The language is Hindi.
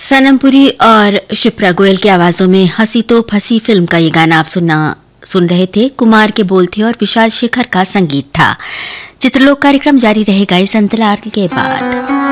सनम पुरी और शिप्रा गोयल की आवाजों में हंसी तो फंसी फिल्म का ये गाना आप सुन रहे थे। कुमार के बोल थे और विशाल शेखर का संगीत था। चित्रलोक कार्यक्रम जारी रहेगा इस अंतराल के बाद।